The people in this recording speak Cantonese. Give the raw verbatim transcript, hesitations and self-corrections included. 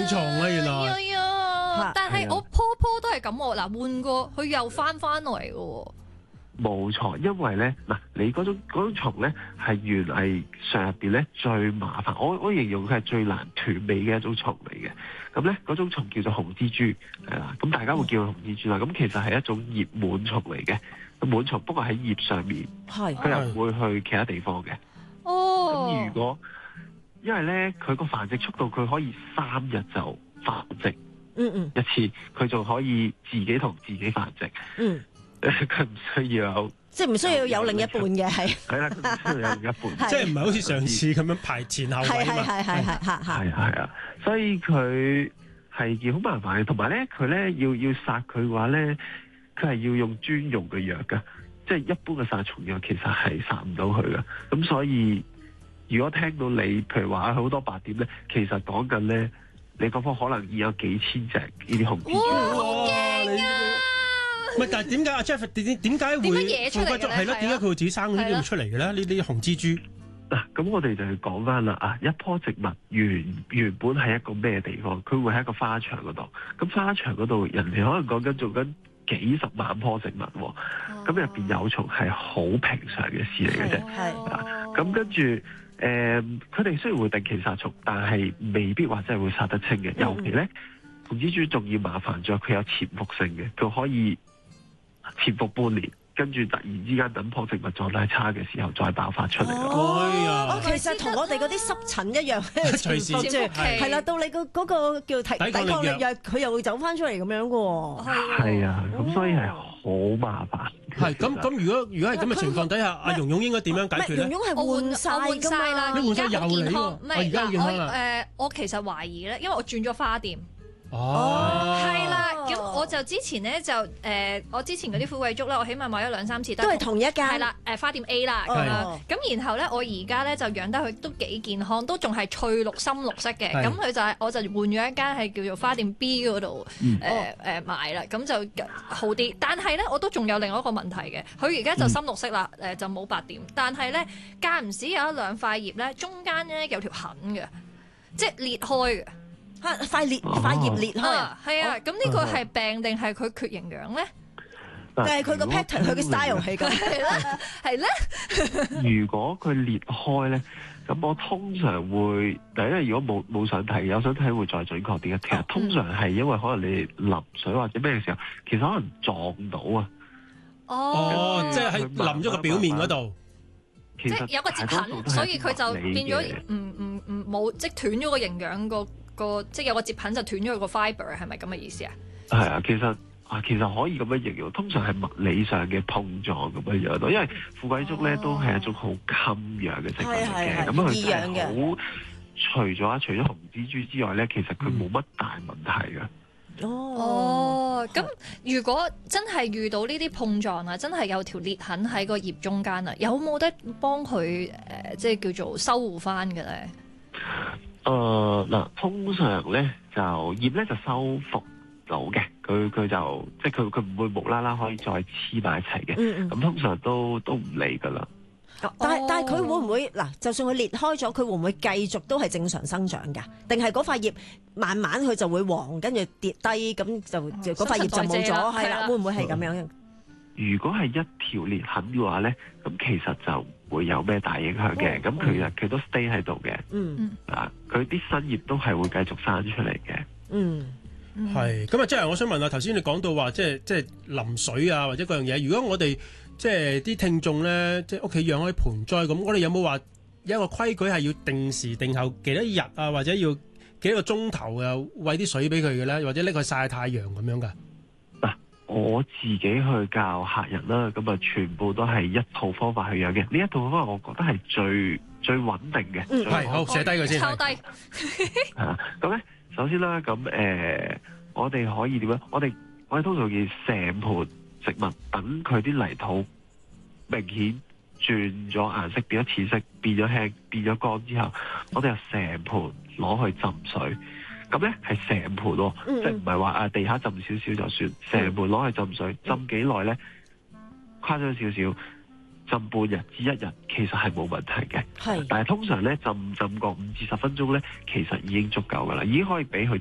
上床啦，原來。 哎呀，但係我鋪鋪都係咁喎，嗱換過佢又翻翻嚟嘅喎。 冇錯，因為咧嗱，你嗰種嗰種蟲咧係園藝上入邊咧最麻煩，我我形容佢係最難斷尾嘅一種蟲嚟嘅。咁咧嗰種蟲叫做紅蜘蛛，係啦，咁大家會叫佢紅蜘蛛啦。咁其實係一種葉蟎蟲嚟嘅，蟎蟲不過喺葉上面，係佢又唔會去其他地方嘅。哦，咁如果因為咧佢個繁殖速度，佢可以三日就繁殖，嗯嗯，一次佢仲可以自己同自己繁殖，嗯。佢唔需要有， 即係唔需要有另一半嘅，係係啦，佢唔需要有另一半， 即係唔係好似上次咁樣排前後位嘛？ 係係係係係係係啊，所以佢係件好麻煩嘅，同埋咧佢咧要要殺佢嘅話咧，佢係要用專用嘅藥㗎，即係一般嘅殺蟲藥其實係殺唔到佢㗎。咁所以如果聽到你譬如話好多白點咧，其實講緊咧，你嗰方可能已經有幾千隻呢啲紅蜘蛛。 好驚啊！ 唔係，但係點解阿 Jeff 點點解會點樣野出嚟嘅咧？ 係咯，點解佢會自己生呢啲會出嚟嘅咧？呢啲紅蜘蛛嗱，咁我哋就要講翻啦啊！一棵植物原原本係一個咩地方？佢會喺一個花場嗰度。咁花場嗰度，人哋可能講緊做緊幾十萬棵植物喎。咁入邊有蟲係好平常嘅事嚟嘅啫。係。咁跟住誒，佢哋雖然會定期殺蟲，但係未必話真係會殺得清嘅。嗯、尤其咧，紅蜘蛛仲要麻煩咗，佢有潛伏性嘅，佢可以潛伏半年，跟住突然之間等棵植物狀態差嘅時候再爆發出嚟咯。 哦，哦其實同我哋嗰啲濕疹一樣， 隨時即係係啦，到你個嗰個叫抵抵抗力藥，佢又會走翻出嚟咁樣嘅喎。 係啊，咁所以係好麻煩。 係咁咁，如果如果係咁嘅情況底下，阿蓉蓉應該點樣解決咧？ 蓉蓉係換曬㗎嘛， 你換晒又嚟喎。 唔係嗱，我誒我其實懷疑咧，因為我轉咗花店。 哦， 係啦，咁我就之前咧就誒、呃，我之前嗰啲富貴竹咧，我起碼買咗兩三次， 都係同一間， 係啦，誒花店 A 啦咁樣，咁然後咧我而家咧就養得佢都幾健康，都仲係翠綠深綠色嘅，咁佢就係、是、我就換咗一間係叫做花店 B 嗰度誒誒買啦，咁就好啲。但係咧我都仲有另外一個問題嘅，佢而家就深綠色啦，誒、嗯、就冇白點，但係咧間唔時有一兩塊葉咧，中間咧有條痕嘅，即係裂開嘅。 塊裂塊葉裂開啊！ 係啊，咁呢個係病定係佢缺營養咧？ 但係佢個 pattern，佢嘅 style 係咁， 係咧，係咧。 如果佢裂開咧，咁我通常會，但係因為如果冇冇想睇，有想睇會再準確啲嘅。其實通常係因為可能你淋水或者咩嘅時候，其實可能撞到啊。 哦，即係喺淋咗個表面嗰度。 其實有個折痕，所以佢就變咗唔唔唔冇，即係斷咗個營養個。個即係有個接痕就斷咗佢個 fibre 係咪咁嘅意思啊？ 係啊，其實啊，其實可以咁樣形容，通常係物理上嘅碰撞咁樣樣咯。因為富貴竹咧、哦、都係一種好襟養嘅植物嚟嘅，咁佢係好除咗啊，除咗紅蜘蛛之外咧，其實佢冇乜大問題嘅。 哦，咁、哦、如果真係遇到呢啲碰撞啊，真係有條裂痕喺個葉中間啊，有冇得幫佢誒、呃、即係叫做修護翻嘅咧？ 誒嗱、呃，通常咧就葉咧就修復到嘅，佢佢就即係佢佢唔會無啦啦可以再黐埋一齊嘅，咁、嗯嗯、通常都都唔理噶啦。 但係但係佢會唔會嗱？就算佢裂開咗，佢會唔會繼續都係正常生長㗎？定係嗰塊葉慢慢佢就會黃，跟住跌低，咁就嗰塊葉就冇咗，係啦？會唔會係咁樣？ 如果係一條裂痕嘅話咧，咁其實就唔會有咩大影響嘅。咁、哦、其實佢都 stay 喺度嘅。嗯，啊，佢啲新葉都係會繼續生出嚟嘅。嗯， 係。咁啊，即係我想問下，頭先你講到話，即係即係淋水啊，或者嗰樣嘢。如果我哋即係啲聽眾咧，即係屋企養開盆栽咁，我哋有冇話有一個規矩係要定時定候幾多日啊，或者要幾多個鐘頭啊，餵啲水俾佢嘅咧，或者拎佢曬太陽咁樣㗎？ 我自己去教客人啦，咁啊全部都係一套方法去養嘅。呢一套方法我覺得係最最穩定嘅。嗯，係好寫低佢先。抄低。係啊，咁咧首先啦，咁誒、呃，我哋可以點樣？我哋我哋通常要成盆植物等佢啲泥土明顯轉咗顏色，變咗淺色，變咗輕，變咗乾之後，我哋就成盆攞去浸水。咁咧係成盆喎，嗯、即係唔係話啊地下浸少少就算，成盆攞去浸水，浸幾耐咧？誇張少少，浸半日至一日，其實係冇問題嘅。係，但係通常咧浸浸個五至十分鐘咧，其實已經足夠噶啦，已經可以俾佢